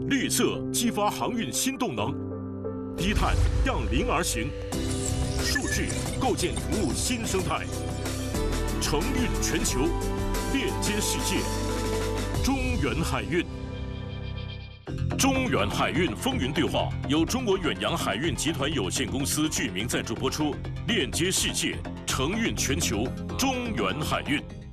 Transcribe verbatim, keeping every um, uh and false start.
绿色激发航运新动能，低碳让零而行，数据构建服务新生态，承运全球，链接世界。中原海运。中原海运风云对话由中国远洋海运集团有限公司具名赞助播出，链接世界，承运全球。中原海运。